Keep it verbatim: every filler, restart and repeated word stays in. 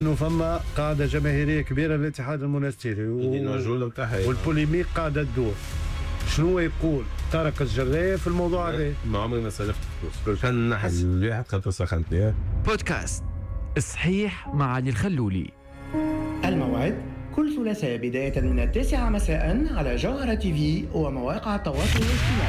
انه فما قاعده جماهيريه كبيره للاتحاد المونستيري و... والبوليميك قاعده تدور. شنو يقول طارق الجراح في الموضوع هذا؟ ما عمري ما سلفت فلوس، كان نحس الواحد خاطر سخنتني. بودكاست صحيح مع علي الخلولي. الموعد كل ثلاثاء بداية من التاسعة مساء على جوهرة تي في ومواقع التواصل الاجتماعي.